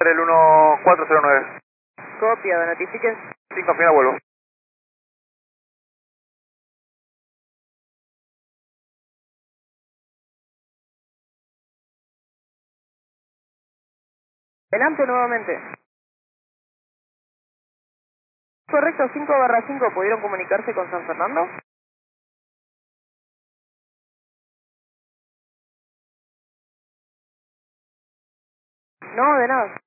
el 1409. Copiado, notifiquen. 5 final vuelvo. Delante nuevamente. Correcto, 5/5, ¿pudieron comunicarse con San Fernando? No, de nada.